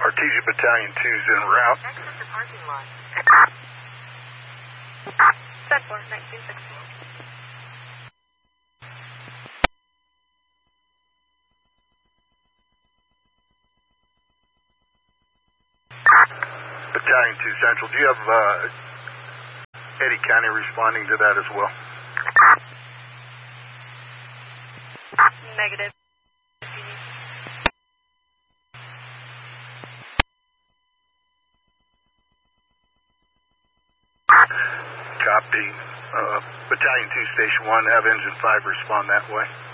Artesia Battalion 2's en route. Exit the parking lot. 1916. Battalion 2 Central, do you have Eddy County responding to that as well? Negative. Copy. Battalion 2 Station 1, have Engine 5 respond that way.